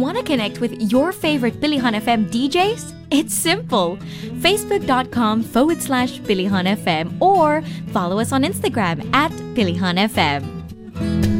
Want to connect with your favorite Pilihan FM DJs? It's simple. Facebook.com/Pilihan FM or follow us on Instagram at Pilihan FM.